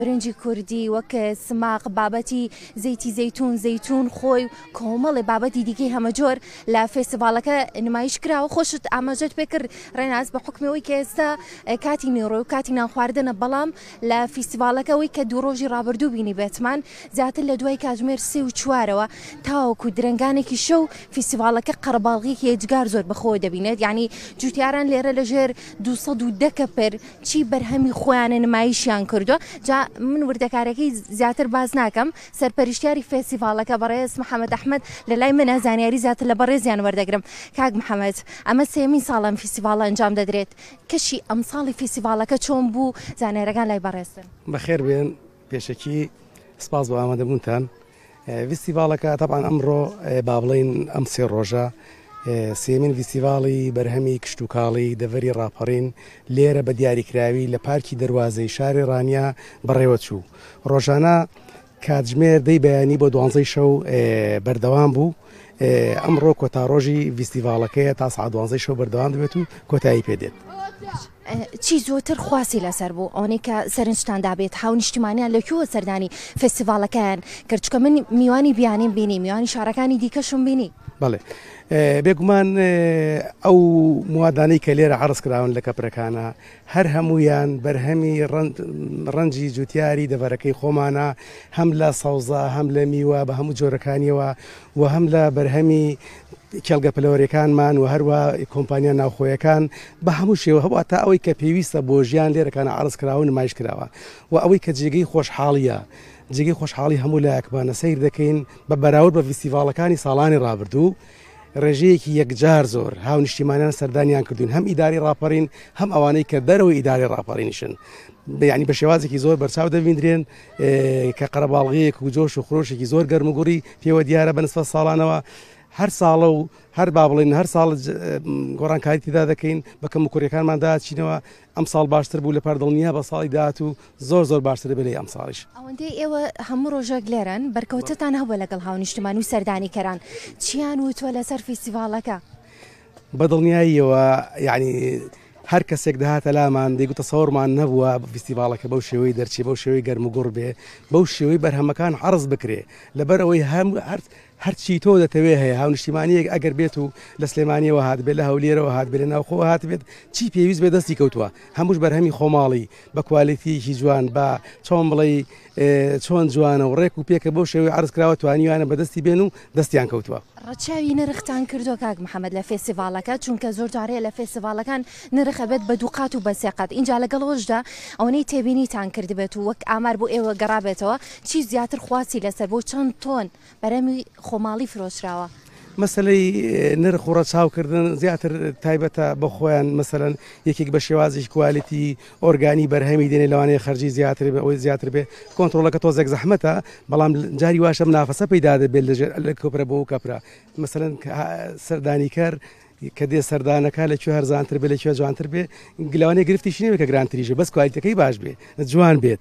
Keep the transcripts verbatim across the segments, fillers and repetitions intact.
برنجی کوردی وەک سماق بابەتی زەیتی زەیتون زەیتون خۆی کۆمەڵێ بابەتی دیکەی هەمە جۆر لە فێستیڤالەکە نمایش کراوە. خۆشت ئاماژەت پێ کرد ڕێناز بە حکمەوەی کە ئێستا کاتی نیوڕۆ و کاتی نانخواردنە، بەڵام لە فێستیڤالەکەەوەی کە دوو ڕۆژی ڕابردوو بینی بێتمان زیاتر لە دوای کاتژمێر سێ و چوارەوە تاوەکو درنگانێکی شەو فێستیڤالەکە قەرەباڵغیەکی هێجگار زۆر بەخۆ دەبینێت. یعنی جوتیاران لێرە لەژێر دووسەد و دە کەپر چی بەرهەمی خۆیانە نمایشیان کردووە. جا من وردەکارەکەی زیاتر باز ناکەم، سەرپەرشتیاری فێستیڤالەکە بەڕێز محەممەد ئەحمەد لە لای منە زانیاری زیاتر لە بەڕێزیان وەردەگرم. کاک محەممەد، ئەمە سێمین ساڵم فێستیڤالە ئەنجام دەدرێت، کەشی ئەم ساڵی فێستیڤالەکە چۆن بوو زانیارەکان لای بەڕێزن؟ بەخێر بێن، پێشەکی سپاس بۆ ئامادەبوونتان. فێستیڤالەکە تەبعاً ئەمڕۆ با بڵێن ئەم سێ ڕۆژە سێمین فێستیڤاڵی بەرهەمی کشت و کاڵی دەڤەری ڕاپەڕین لێرە بە دیاریکراوی لە پارکی دەروازەی شاری ڕانیا بەڕێوە چوو. ڕۆژانە کاتژمێر دەی بەیانی بۆ دوانزەی شەو بەردەوام بوو. ئەمڕۆ کۆتاڕۆژی فێستیڤالەکەیە تا سعات دوانزەی شەو بەردەوام دەبێت و کۆتایی پێدێت. چی زۆرتر خواسی لەسەر بوو ئەوەی کە سەرنجتاندا بێت هاو نیشتیمانیان لەکوێوە سەردانی فێستیڤالەکەیان کرد؟ چکە من میوانی بیانیم بینی، میوانی شارەکانی دیکەشم بینی. بەڵێ بێگومان ئەو موادانەی کە لێرە عرض کراون لە کەپرەکانە هەر هەمویان بەرهەمی ڕەنجی جوتیاری دەڤەرەکەی خۆمانە، هەم لە سەوزە هەم لە میوە بە هەموو جۆرەکانیەوە و هەم لە بەرهەمی کێڵگە پلەوەریەکانمان و هەروە کۆمپانیا ناوخۆیەکان بە هەموو شێوە هەبوو تا ئەوەی کە پێویستە بۆ ژیان لێرەکانە عرض کراوە نمایش کراوە و ئەوەی کە جێگەی خۆشحاڵیە جێگەی خۆشحاڵی هەموو لایەکمانە سەیر دەکەین بە بەراورد بە فێستیڤالەکانی ساڵانی ڕابردوو. ڕێژەیەکی یەکجار زۆر هاو نیشتیمانیان سەردانیان کردوین، هەم ئیداری ڕاپەڕین هەم ئەوانەی کە دەرەوەی ئیداری ڕاپەڕینیشن، یعنی بە شێوازێکی زۆر بەرچاو دەبیندرێن کە قەرەباڵغیەک و جۆش و خۆشێکی زۆر گەرم و گوڕی پێوە دیارە بە نسبەت ساڵانەوە. هەر ساڵە و هەر با بڵێن هەر ساڵ گۆڕانکاری تێدا دەکەین بە کەم و کوڕیەکانماندا چینەوە. ئەم ساڵ باشتر بوو لە پەردڵنییا بە ساڵی داهات و زۆر زۆر باشتر بێت ئەم ساڵیش. ئەوەندەی ئێوە هەموو ڕۆژێک لێرن بەرکەوتتان هەبووە لەگەڵ هاو نیشتیمانی و سەردانیکەران، چیان وتووە لەسەر فێستیڤالەکە؟ بەدڵنیاییەوە یعنی هەر کەسێک دەهاتە لامان دەیگوتە تەسەوڕمان نەبووە فێستیڤالەکە بەو شێوەی دەرچێ بەو شێوەی گەرم و گوڕ بێ، بەو شێوەی بەرهەمەکان عرض بکرێ. لەبەر ئەوەی هەرچی تۆ دەتەوێ هەیە هاو نیشتیمانیەک ئەگەر بێت و لە سلێمانیەوە هات بێت لە هەولێرەوە هات بێت لە ناوخۆوە هات بێت چی پێویست بێ دەستی کەوتووە، هەمووش بەرهەمی خۆماڵی بە کوالیتیەکی جوان بە چۆن بڵێ چۆن جوانە و ڕێک و پێکە بۆ شێوەی عرض کراوە توانیوانە بەدەستی بێن و دەستیان کەوتووە. ڕەچاوی نرختان کردو کاک محەممەد لە فێستیڤالەکە؟ چونکە زۆر جارەیە لە فێستیڤالەکان نرخە بێت بە دووقات و بە سێقات، اینجا لەگەڵەوەشدا ئەوەی تێبینیتان کردبێت و وەک ئامار بۆ ئێوە گەڕابێتەوە چی زیاتر خواسی لەسەر بۆ چەند تۆن بەرەمی خۆماڵی فرۆشراوە؟ مەسلەی نرخ و ڕەچاوکردن زیاتر تایبەتە بە خۆیان، مەسەرەن یەکێک بە شێوازی کوالیتی ئۆرگانی بەرهەمی دێنێ لەوانەیە خەرجی زیاتر بێ ئەوەی زیاتر بێ کۆنتڕۆلەکە تۆزێک زەحمەتە، بەڵام جاری واشە منافەسە پەیدا دەبێت لە کۆپرە بۆ کەپرا. مەسەرەن سەردانیکەر کە دێ سەردانەکە لەکوێ هەرزانتر بێ لەکوێ جوانتر بێ گلەوانەیە گرفتیشی نەوێت کە گرانتریژە، بەس کوالیتەکەی باش بێ جوان بێت.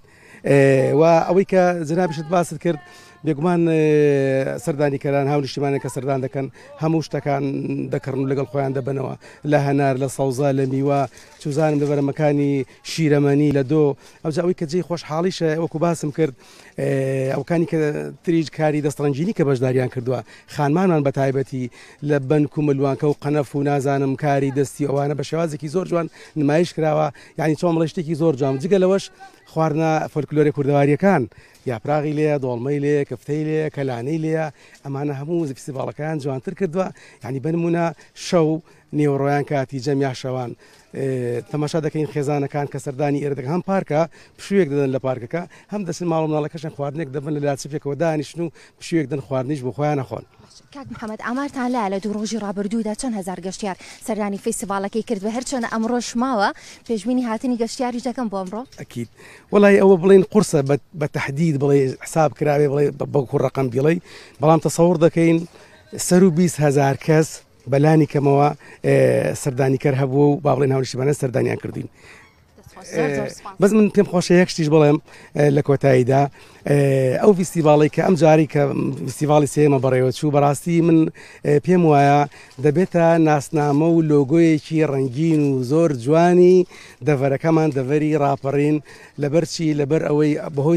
و ئەوەی کە جنابیشت باست کرد بێگومان سەردانیکەران هاو نیشتیمانێک کە سەردان دەکەن هەموو شتەکان دەکڕن و لەگەڵ خۆیان دەبنەوە لە هەنار لە سەوزە لە میوە چوزانم لە بەرەمەکانی شیرەمەنی لە دۆ ئەو ئەوەی کە جێی خۆشحاڵیشە وەکو باسم کرد ئەوکانی کە تریج کاری دەستڕەنجینی کە بەشداریان کردووە خانمانمان بە تایبەتی لە بەنک و ملوانکە و قەنەف و نازانم کاری دەستی ئەوانە بە شێوازێکی زۆر جوان نمایش کراوە، یعنی چۆن بڵێ شتێکی زۆر جوان. جگە لەوەش خواردنە فۆلکلۆری کوردەواریەکان یاپراغی لێە، دۆڵمەی لێ، کەفتەی لێ، کەلانەی لێە، ئەمانە هەموو فێستیڤالەکان جوانتر کردووە. یعنی بنمونە شەو نێوەڕۆیان کاتی جەمیا شەوان تەماشا دەکەین خێزانەکان کە سەردانی ئێرە دەکەن، هەم پارکە پشوویەک دەدەن لە پارکەکە، هەم دەچن ماڵ و منداڵەکەشان خواردنێک دەبن لە لاچفێکەوە دانیشتن و پشوویەک دەن خواردنیش بۆ خۆیان نەخۆن. کاک محەممەد، ئامارتان لایە لە دوو ڕۆژی ڕابردوودا چەند هەزار گەشتیار سەردانی فێستیڤالەکەی کرد بە هەرچەنە ئەمڕۆش ماوە پێشبینی هاتنی گەشتیاریش دەکەم بۆ ئەمڕۆ؟ ئەکید وەڵای ئەوە بڵێن قورسە بە تەحدید بڵێ حساب کراوێ بڵێ بە ڕەقەم بیڵێ، بەڵام تەسەوڕ دەکەین سەر و بیست هەزار کەس بەلانی کەمەوە سەردانیکەر هەبووە و با بڵێن هاو نیشتیمانیان سەردانیان کردوین. بەس من پێم خۆشە یەک شتیش بڵێم لە کۆتاییدا ئەو فێستیڤاڵی کە ئەم جاری کە فێستیڤاڵی سێمە بەڕێوە چوو بەڕاستی من پێم وایە دەبێتە ناسنامە و لۆگۆیەکی ڕەنگین و زۆر جوانی دەڤەرەکەمان دەڤەری ڕاپەڕین لەبەرچی لەبەر ئەوەی بەهۆی